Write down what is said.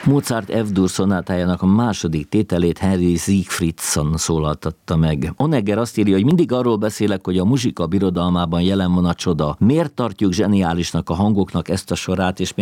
Mozart F-dur szonátájának a második tételét Henry Siegfriedson szólaltatta meg. Honegger azt írja, hogy mindig arról beszélek, hogy a muzsika birodalmában jelen van a csoda. Miért tartjuk zseniálisnak a hangoknak ezt a sorát, és